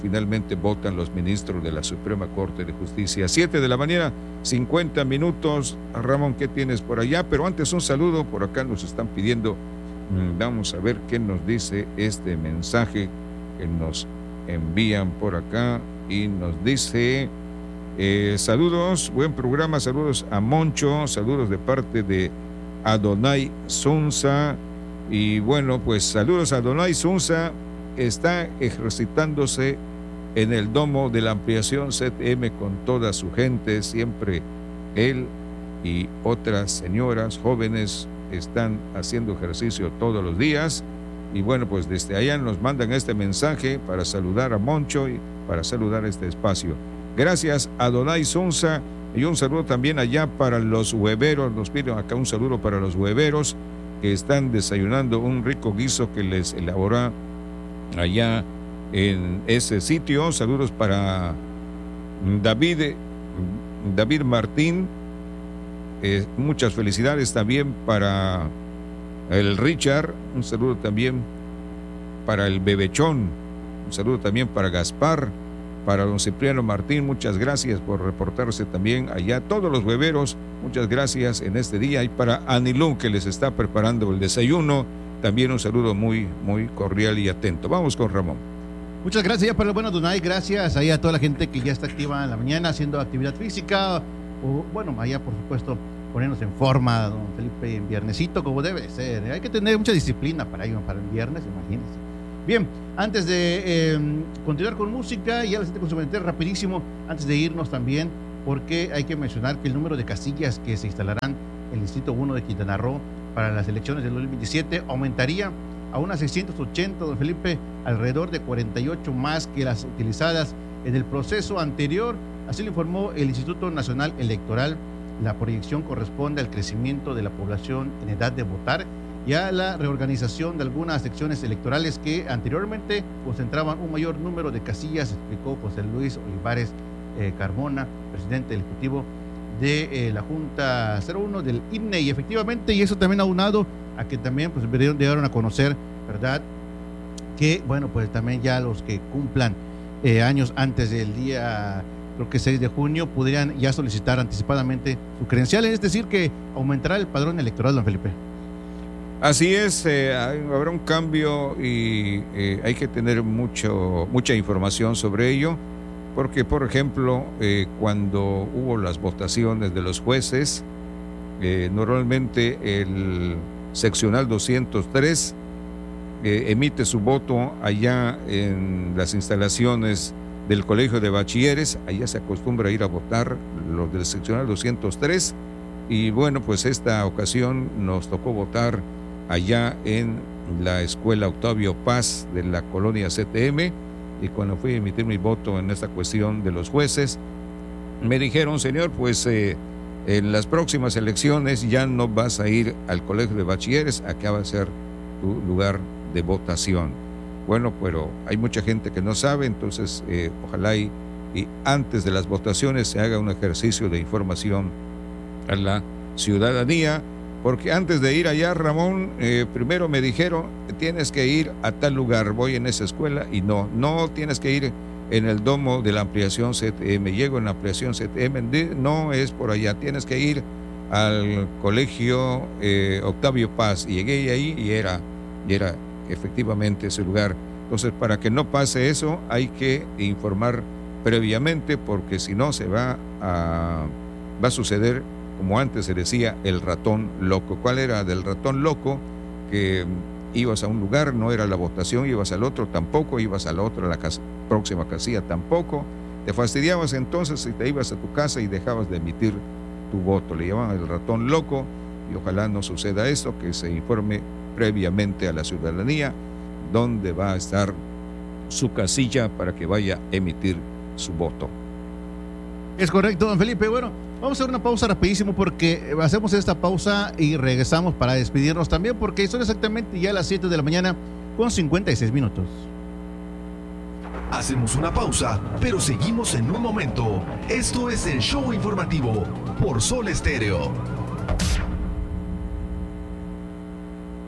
finalmente votan los ministros de la Suprema Corte de Justicia. 7 de la mañana, 50 minutos. Ramón, ¿qué tienes por allá? Pero antes un saludo, por acá nos están pidiendo, vamos a ver qué nos dice este mensaje que nos envían por acá, y nos dice, saludos, buen programa, saludos a Moncho, saludos de parte de Adonai Sunza. Y bueno, pues saludos a Adonai Sunza, está ejercitándose en el domo de la ampliación CTM con toda su gente. Siempre él y otras señoras jóvenes están haciendo ejercicio todos los días. Y bueno, pues desde allá nos mandan este mensaje para saludar a Moncho y para saludar este espacio. Gracias a Adonai Sunza, y un saludo también allá para los hueveros. Nos piden acá un saludo para los hueveros que están desayunando un rico guiso que les elaboró allá en ese sitio. Saludos para David Martín, muchas felicidades también para el Richard, un saludo también para el Bebechón, un saludo también para Gaspar, para don Cipriano Martín, muchas gracias por reportarse también allá, todos los hueveros, muchas gracias en este día, y para Anilú, que les está preparando el desayuno, también un saludo muy, muy cordial y atento. Vamos con Ramón. Muchas gracias ya para el bueno Donay, gracias ahí a toda la gente que ya está activa en la mañana haciendo actividad física, o bueno, allá por supuesto ponernos en forma, don Felipe, en viernesito como debe ser. Hay que tener mucha disciplina para ello, para el viernes, imagínense. Bien, antes de continuar con música, ya les tengo con su comentario rapidísimo, antes de irnos también, porque hay que mencionar que el número de casillas que se instalarán en el Distrito 1 de Quintana Roo para las elecciones del 2027 aumentaría a unas 680, don Felipe, alrededor de 48 más que las utilizadas en el proceso anterior. Así lo informó el Instituto Nacional Electoral. La proyección corresponde al crecimiento de la población en edad de votar y a la reorganización de algunas secciones electorales que anteriormente concentraban un mayor número de casillas, explicó José Luis Olivares Carmona, presidente del Ejecutivo de la Junta 01 del INE. Y efectivamente, y eso también aunado a que también pues dieron a conocer, ¿verdad?, que bueno, pues también ya los que cumplan años antes del día, creo que 6 de junio, podrían ya solicitar anticipadamente su credencial, es decir, que aumentará el padrón electoral, don Felipe. Así es, habrá un cambio y hay que tener mucha información sobre ello, porque por ejemplo, cuando hubo las votaciones de los jueces, normalmente el seccional 203 emite su voto allá en las instalaciones del Colegio de Bachilleres. Allá se acostumbra a ir a votar los del seccional 203, y bueno, pues esta ocasión nos tocó votar allá en la escuela Octavio Paz de la colonia CTM, y cuando fui a emitir mi voto en esta cuestión de los jueces, me dijeron, señor, pues en las próximas elecciones ya no vas a ir al Colegio de Bachilleres, acá va a ser tu lugar de votación. Bueno, pero hay mucha gente que no sabe, entonces ojalá y antes de las votaciones se haga un ejercicio de información a la ciudadanía, porque antes de ir allá, Ramón, primero me dijeron, tienes que ir a tal lugar, voy en esa escuela, y no tienes que ir en el domo de la ampliación CTM, llego en la ampliación CTM, no es por allá, tienes que ir al colegio Octavio Paz, y llegué ahí y era efectivamente ese lugar. Entonces, para que no pase eso, hay que informar previamente, porque si no va a suceder como antes se decía, el ratón loco. ¿Cuál era del ratón loco? Que ibas a un lugar, no era la votación, ibas al otro, tampoco, ibas al otro, a la próxima casilla, tampoco. Te fastidiabas entonces y te ibas a tu casa y dejabas de emitir tu voto. Le llamaban el ratón loco, y ojalá no suceda esto, que se informe previamente a la ciudadanía dónde va a estar su casilla para que vaya a emitir su voto. Es correcto, don Felipe. Bueno, vamos a hacer una pausa rapidísimo, porque hacemos esta pausa y regresamos para despedirnos también, porque son exactamente ya las 7 de la mañana con 56 minutos. Hacemos una pausa, pero seguimos en un momento. Esto es el show informativo por Sol Estéreo.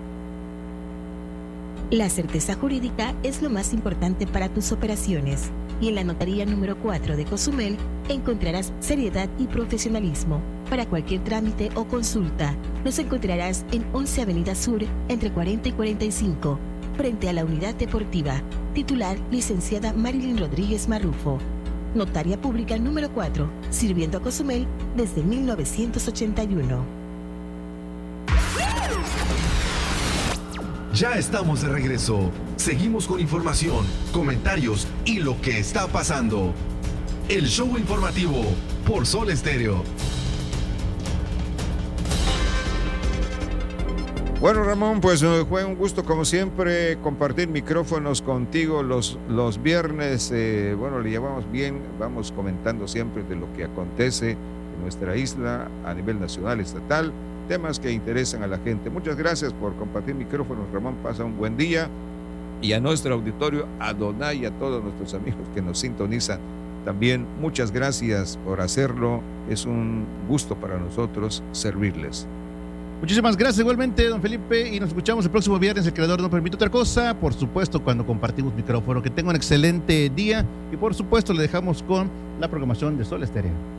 La certeza jurídica es lo más importante para tus operaciones. y en la notaría número 4 de Cozumel encontrarás seriedad y profesionalismo. Para cualquier trámite o consulta, nos encontrarás en 11 Avenida Sur, entre 40 y 45, frente a la Unidad Deportiva. Titular, licenciada Marilyn Rodríguez Marrufo. Notaria Pública número 4, sirviendo a Cozumel desde 1981. Ya estamos de regreso. Seguimos con información, comentarios y lo que está pasando. El show informativo por Sol Estéreo. Bueno, Ramón, pues fue un gusto como siempre compartir micrófonos contigo los viernes. Bueno, le llevamos bien, vamos comentando siempre de lo que acontece en nuestra isla a nivel nacional, estatal, temas que interesan a la gente. Muchas gracias por compartir micrófonos, Ramón. Pasa un buen día. Y a nuestro auditorio, a Donay y a todos nuestros amigos que nos sintonizan, también muchas gracias por hacerlo. Es un gusto para nosotros servirles. Muchísimas gracias igualmente, don Felipe, y nos escuchamos el próximo viernes. El creador no permite otra cosa, por supuesto, cuando compartimos micrófono. Que tenga un excelente día y por supuesto le dejamos con la programación de Sol Estéreo.